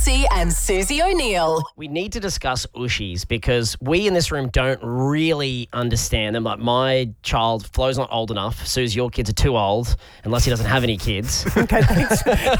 Kelsey and Susie O'Neill. We need to discuss Ushies because we in this room don't really understand them. Like my child, Flo's not old enough. Susie, your kids are too old, unless he doesn't have any kids. Okay, thanks.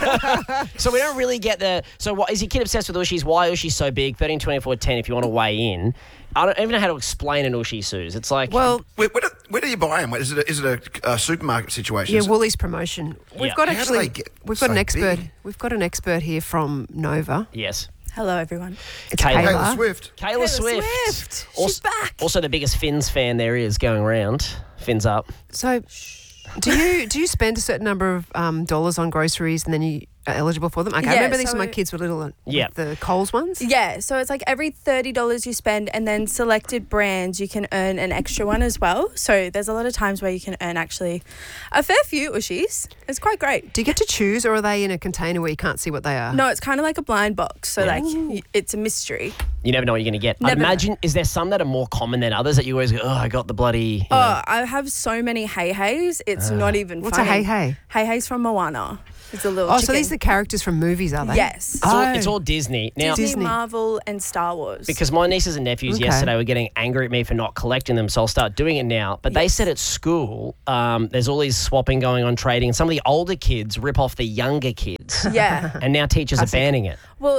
So we don't really get the... So what, is your kid obsessed with Ushies? Why Ushies so big? 13, 24, 10 if you want to weigh in. I don't even know how to explain an Ushi, Suze. It's like... Well, Where do you buy them? Is it a supermarket situation? yeah, Is it- Woolies promotion. We've Yeah. got How do actually, they get we've got so an expert. big? We've got an expert here from Nova. Yes. Hello, everyone. It's Kayla. Kayla. Taylor Swift. Kayla Swift. She's Also, back. also the biggest Finns fan there is going around. Fins up. So, do you spend a certain number of dollars on groceries and then you are eligible for them? Okay, I Yeah, remember these when my so- kids were little. Yeah. The Coles ones. Yeah, so it's like every $30 you spend and then selected brands you can earn an extra one as well. So there's a lot of times where you can earn actually a fair few Ushies. It's quite great. Do you get to choose, or are they in a container where you can't see what they are? No, it's kind of like a blind box. So it's a mystery. You never know what you're going to get. I Never know. imagine, is there some that are more common than others that you always go, oh, I got the bloody... you know. Oh, I have so many Hey Heys. It's not even What's funny. a Hey Hey? Hey Hey's from Moana. It's a little Oh, chicken. so these are the characters from movies, are they? Yes. It's all Disney. Now, Disney, Marvel, and Star Wars. because my nieces and nephews Okay. yesterday were getting angry at me for not collecting them, so I'll start doing it now. But they said at school there's all these swapping going on, trading, and some of the older kids rip off the younger kids. Yeah. And now teachers are banning it. Well,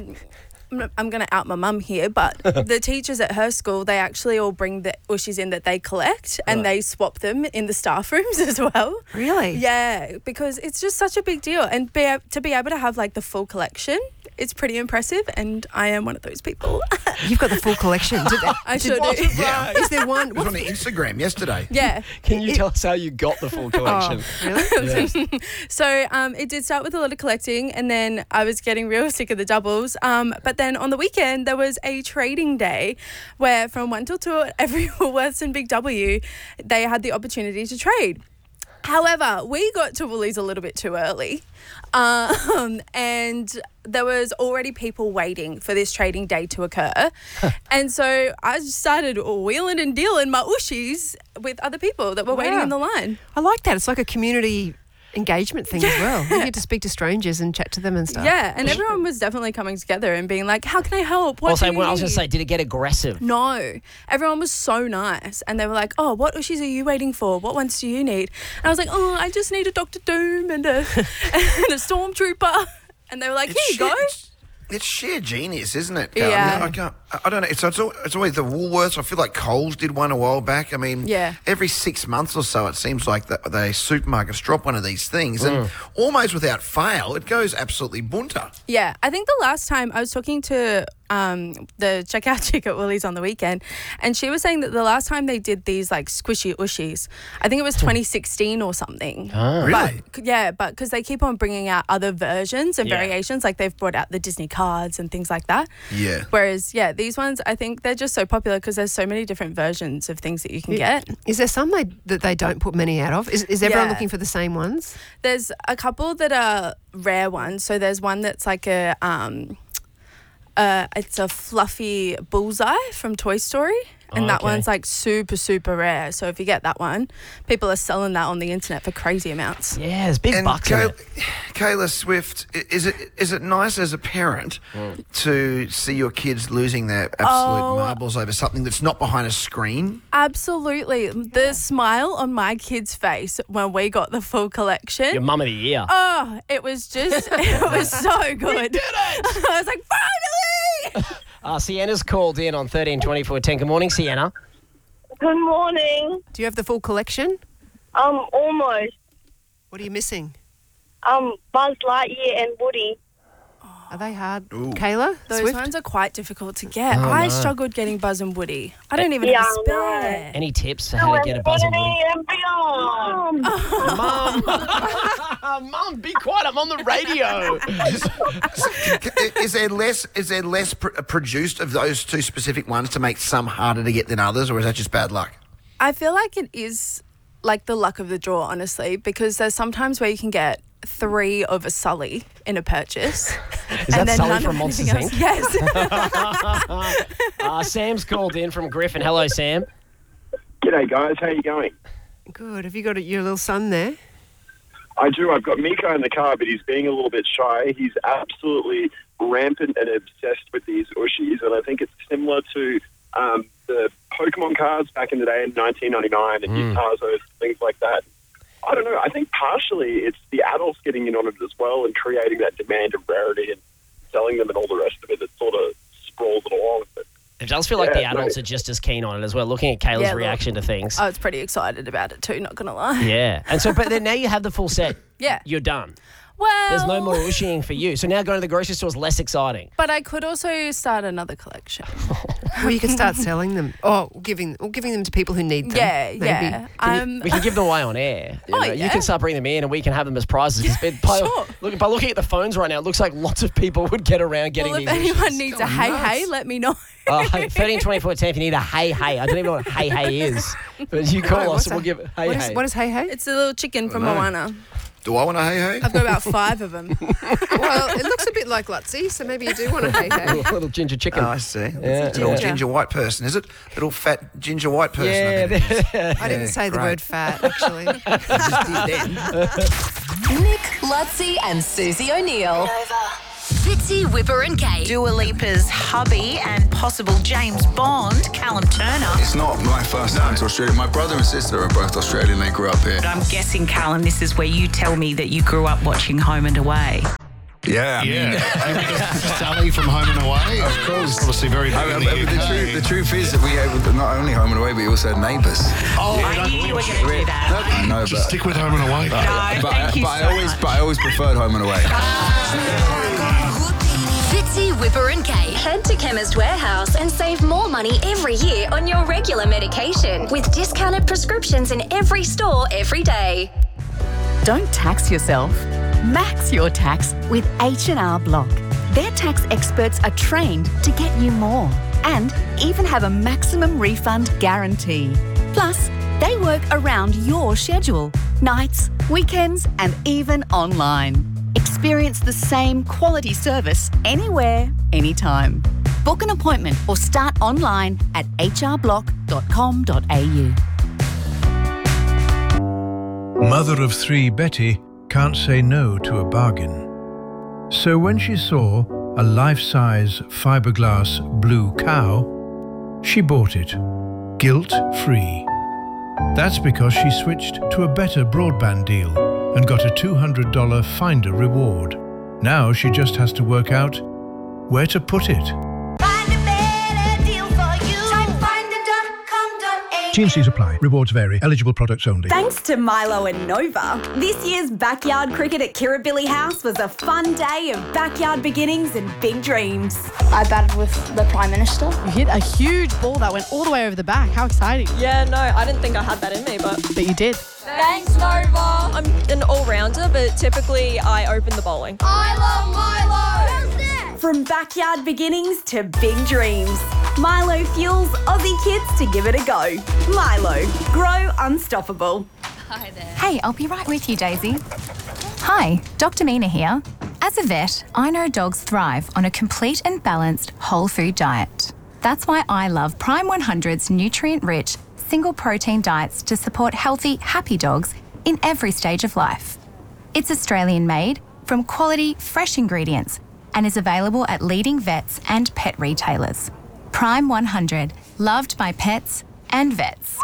I'm going to out my mum here, but the teachers at her school, they actually all bring the Ushies in that they collect and they swap them in the staff rooms as well. Really? Yeah, because it's just such a big deal. And to be able to have like the full collection, it's pretty impressive. And I am one of those people. You've got the full collection. I sure do. Yeah. Is there one? It was on the Instagram yesterday. Yeah. Can you tell us how you got the full collection? Really? So it did start with a lot of collecting, and then I was getting real sick of the doubles. But then on the weekend, there was a trading day where from 1 till 2 at every Woolworths and Big W, they had the opportunity to trade. However, we got to Woolies a little bit too early, and there was already people waiting for this trading day to occur. And so I just started wheeling and dealing my Ushies with other people that were waiting Wow. in the line. I like that. It's like a community engagement thing as well. You get to speak to strangers and chat to them and stuff. Yeah, and everyone was definitely coming together and being like, how can I help? What do you I was going to need?" say, did it get aggressive? No, everyone was so nice, and they were like, "Oh, what Ushies are you waiting for? What ones do you need?" And I was like, "Oh, I just need a Dr. Doom and a and a Stormtrooper." And they were like, "Here you go." It's sheer genius, isn't it? Yeah. I don't know. It's always the Woolworths. I feel like Coles did one a while back. I mean, Yeah. every 6 months or so, it seems like the supermarkets drop one of these things, and almost without fail, it goes absolutely bunter. Yeah, I think the last time I was talking to the checkout chick at Woolies on the weekend, and she was saying that the last time they did these like squishy Ushies, I think it was 2016 or something. Really? But because they keep on bringing out other versions and Yeah. variations, like they've brought out the Disney cards and things like that. Yeah. Whereas, these ones, I think they're just so popular because there's so many different versions of things that you can get. Is there some that they don't put many out of? Is everyone Yeah. looking for the same ones? There's a couple that are rare ones. So there's one that's like it's a fluffy bullseye from Toy Story. And that okay. one's like super, super rare. So if you get that one, people are selling that on the internet for crazy amounts. Yeah, there's big And bucks in it. Kayla Swift, is it nice as a parent to see your kids losing their absolute marbles over something that's not behind a screen? Absolutely. The smile on my kid's face when we got the full collection. Your mum of the year. Oh, it was just, it was so good. We did it! I was like, finally! Sienna's called in on 13 24 10. Good morning, Sienna. Good morning. Do you have the full collection? Almost. What are you missing? Buzz Lightyear and Woody. Are they hard? Kayla? Those Swift? ones are quite difficult to get. I struggled getting Buzz and Woody. I don't even have a Yeah, I know. spare. Any tips for how to get a buzz and Woody? And beyond. Mum! Mum, be quiet. I'm on the radio. Is there less produced of those two specific ones to make some harder to get than others, or is that just bad luck? I feel like it is like the luck of the draw, honestly, because there's sometimes where you can get 3 of a Sully in a purchase. Is that Sully from Monsters, Inc? Yes. Yes. Sam's called in from Griffin. Hello, Sam. G'day, guys. How you going? Good. Have you got your little son there? I do. I've got Miko in the car, but he's being a little bit shy. He's absolutely rampant and obsessed with these Ushies, and I think it's similar to the Pokemon cards back in the day in 1999 and Utazos, things like that. I don't know. I think partially it's the adults getting in on it as well and creating that demand of rarity and selling them and all the rest of it that sort of sprawls it along. But it does feel like the adults are just as keen on it as well, looking at Kayla's reaction to things. I was pretty excited about it too, not going to lie. Yeah. And so, but then now you have the full set. Yeah. You're done. Well, There's no more Ushying for you. So now going to the grocery store is less exciting. but I could also start another collection. Or you can start selling them, or giving them to people who need them. Yeah, maybe. yeah. We can give them away on air. You know, you can start bringing them in and we can have them as prizes. Sure. By looking at the phones right now, it looks like lots of people would get around getting Well, these if anyone Ushies. needs a hey, let me know. 13 24 10 if you need a hey. I don't even know what hey is. But you call us and we'll give it hey. What is hey hey? It's a little chicken from Moana. Do I want a hey? I've got about 5 of them. Well, it looks a bit like Lutzi, so maybe you do want a hey hey. Little ginger chicken. Oh, I see. Yeah. Little ginger white person, is it? Little fat ginger white person. I bet it is. I didn't say the great. word fat, actually. Nick, Lutzi and Susie O'Neill. Fitzy, Whipper and Kate. Dua Lipa's hubby and possible James Bond, Callum Turner. It's not my first time to Australia. My brother and sister are both Australian. They grew up here. But I'm guessing, Callum, this is where you tell me that you grew up watching Home and Away. Yeah, I mean, Sally from Home and Away. Of course. Obviously very big in the UK. The truth is that we had not only Home and Away, but we also had Neighbours. Oh, I knew you were going to do that. I know, but stick with Home and Away. I always preferred Home and Away. Fitzy, Whipper and Kate. Head to Chemist Warehouse and save more money every year on your regular medication with discounted prescriptions in every store every day. Don't tax yourself. Max your tax with H&R Block. Their tax experts are trained to get you more and even have a maximum refund guarantee. Plus, they work around your schedule, nights, weekends, and even online. Experience the same quality service anywhere, anytime. Book an appointment or start online at hrblock.com.au. Mother of 3 Betty can't say no to a bargain. So when she saw a life-size fiberglass blue cow, she bought it, guilt-free. That's because she switched to a better broadband deal and got a $200 Finder reward. Now she just has to work out where to put it. T&Cs apply. Rewards vary. Eligible products only. Thanks to Milo and Nova, this year's backyard cricket at Kirribilli House was a fun day of backyard beginnings and big dreams. I batted with the Prime Minister. You hit a huge ball that went all the way over the back. How exciting. Yeah, no, I didn't think I had that in me, but you did. Thanks, Nova. I'm an all-rounder, but typically I open the bowling. I love Milo! From backyard beginnings to big dreams, Milo fuels Aussie kids to give it a go. Milo, grow unstoppable. Hi there. Hey, I'll be right with you, Daisy. Hi, Dr. Mina here. As a vet, I know dogs thrive on a complete and balanced whole food diet. That's why I love Prime 100's nutrient-rich, single-protein diets to support healthy, happy dogs in every stage of life. It's Australian-made, from quality, fresh ingredients, and is available at leading vets and pet retailers. Prime 100, loved by pets and vets.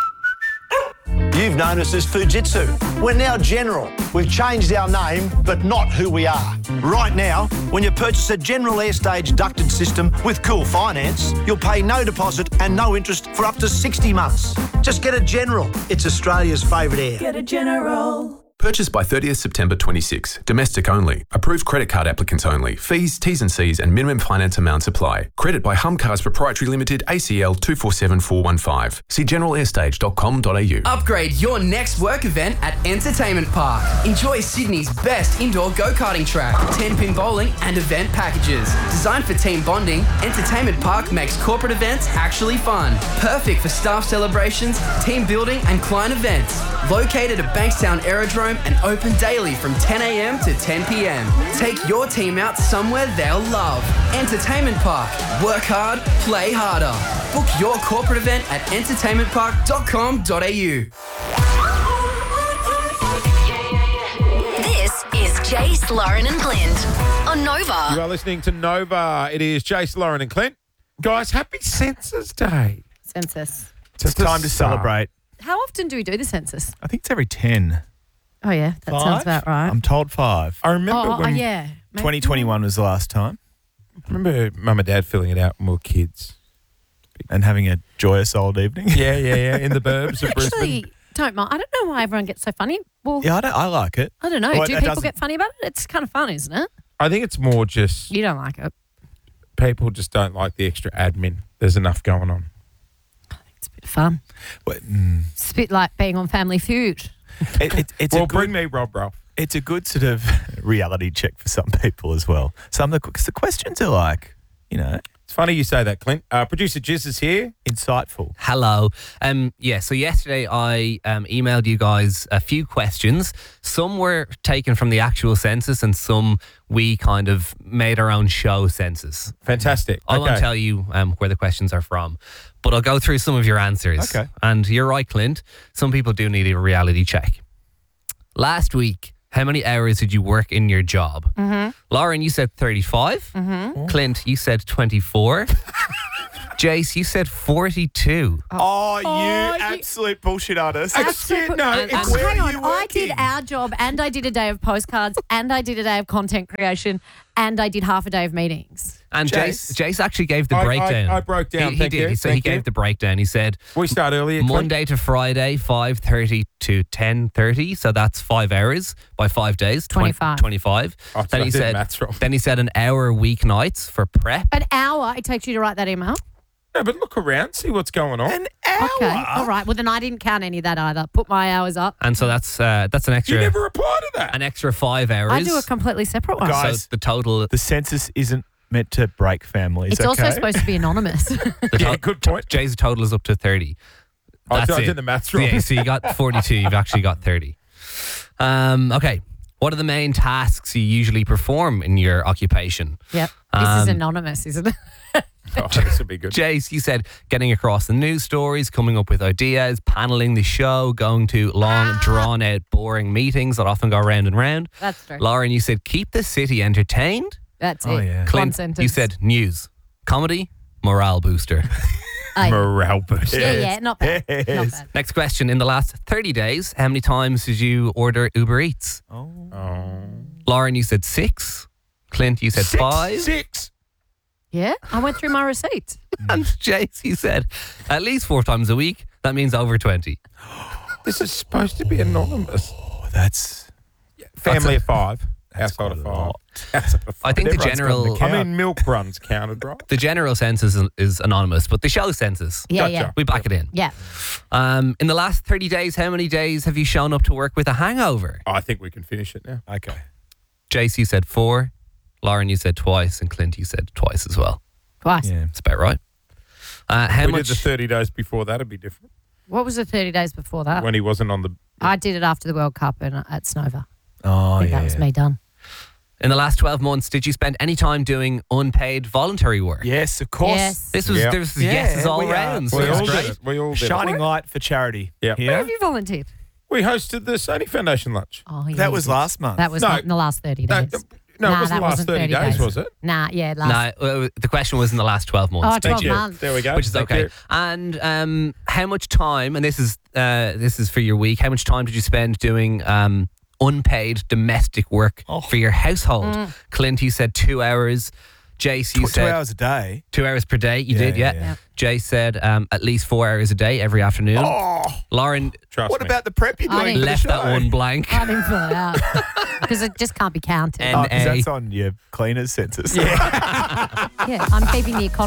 You've known us as Fujitsu. We're now General. We've changed our name, but not who we are. Right now, when you purchase a General Airstage ducted system with Cool Finance, you'll pay no deposit and no interest for up to 60 months. Just get a General. It's Australia's favourite air. Get a General. Purchased by 30th September 26. Domestic only. Approved credit card applicants only. Fees, T's and C's and minimum finance amounts apply. Credit by Humcars Proprietary Limited, ACL 247415. See generalairstage.com.au. Upgrade your next work event at Entertainment Park. Enjoy Sydney's best indoor go-karting track, 10-pin bowling and event packages. Designed for team bonding, Entertainment Park makes corporate events actually fun. Perfect for staff celebrations, team building and client events. Located at Bankstown Aerodrome and open daily from 10 a.m. to 10 p.m. Take your team out somewhere they'll love. Entertainment Park. Work hard, play harder. Book your corporate event at entertainmentpark.com.au. Jace, Lauren and Clint on Nova. You are listening to Nova. It is Jace, Lauren and Clint. Guys, happy Census Day. Census. It's time to celebrate. How often do we do the census? I think it's every 10. Oh, yeah. That sounds about right. I'm told 5. I remember when yeah. 2021 was the last time. I remember Mum and Dad filling it out when we were kids. And having a joyous old evening. Yeah. In the burbs of Brisbane. Actually, don't mind. I don't know why everyone gets so funny. Well, Yeah, I like it. I don't know. Well, do it people doesn't- get funny about it? It's kind of fun, isn't it? I think it's more just You don't like it. people just don't like the extra admin. There's enough going on. It's a bit fun. It's a bit like being on Family Feud. It's Well, a bring good, me Rob. It's a good sort of reality check for some people as well. Some of the questions are like, It's funny you say that, Clint. Producer Jizz is here. insightful. Hello. So yesterday I emailed you guys a few questions. Some were taken from the actual census and some we kind of made our own show census. Fantastic. I won't tell you where the questions are from, but I'll go through some of your answers. Okay. And you're right, Clint. Some people do need a reality check. Last week, how many hours did you work in your job? Mm-hmm. Lauren, you said 35. Mm-hmm. Clint, you said 24. Jace, you said 42. Oh, you absolute bullshit artist. Hang on. I did our job and I did a day of postcards and I did a day of content creation and I did half a day of meetings. And Jace actually gave the breakdown. I broke down. He Thank did. you. So he gave the breakdown. He said We start earlier. Clint. Monday to Friday, 5:30 to 10:30. So that's 5 hours by 5 days. 25. 25. Oh, Then I he did said. maths wrong. Then he said an hour weeknights for prep. An hour it takes you to write that email? No, but look around, see what's going on. An hour? Okay. All right. Well, then I didn't count any of that either. Put my hours up. And so that's an extra. You never replied to that. An extra 5 hours. I do a completely separate one. Guys, So the total. The census isn't meant to break families. It's also okay? supposed to be anonymous. The good point. Jay's total is up to 30. I That's did it. the maths wrong. Yeah, so you got 42. You've actually got 30. Okay. What are the main tasks you usually perform in your occupation? Yep. This is anonymous, isn't it? Oh, this would be good. Jace, you said getting across the news stories, coming up with ideas, paneling the show, going to long, drawn-out, boring meetings that often go round and round. That's true. Lauren, you said keep the city entertained. That's Oh, it. yeah. One Clint, sentence. you said news, comedy, morale booster. Morale boost. Yeah, not bad. Not bad. Next question. In the last 30 days, how many times did you order Uber Eats? Oh. Lauren, you said 6. Clint, you said 5. 6. Yeah, I went through my receipts. And Jace, you said at least 4 times a week. That means over 20. This is supposed to be anonymous. Oh, that's Family of 5. Household of 5. Household of 5. I think the Everyone's general, got an I mean, milk runs counted, right? the general census is anonymous, but the show census, Yeah, Gotcha. yeah. we back it in. Yeah. In the last 30 days, how many days have you shown up to work with a hangover? I think we can finish it now. okay. Jace, you said 4. Lauren, you said twice. And Clint, you said twice as well. Twice. Yeah. That's about right. How we much? did the 30 days before that, it'd be different. What was the 30 days before that? When he wasn't on the... I did it after the World Cup and at Snova. Oh, I think yeah. that was me done. In the last 12 months, did you spend any time doing unpaid voluntary work? Yes, of course. Yes. This was, there was yeses all we are. round. So We it was all great. did it. We all did Shining it. light for charity. Yep. Where Yeah. have you volunteered? We hosted the Sony Foundation lunch. Oh, yeah. That you was did. last month. That was No. not in the last 30 No, days. no, Nah, it wasn't that the last wasn't 30 days, was it? Nah, yeah, last. No, the question was in the last 12 months. Oh, 12 you. months. There we go. Which is Thank okay. you. And how much time? And this is for your week. How much time did you spend doing unpaid domestic work for your household? Clint, you said 2 hours. Jace, you 2 said hours a day. 2 hours per day. You Yeah, did, yeah. yeah. Jace said at least 4 hours a day every afternoon. Oh, Lauren Trust what me. about the prep you're I doing? didn't- for the left show? that one blank. I didn't fill it out because it just can't be counted. And Oh, 'cause a- that's on your cleaners census. Yeah, I'm keeping the economy.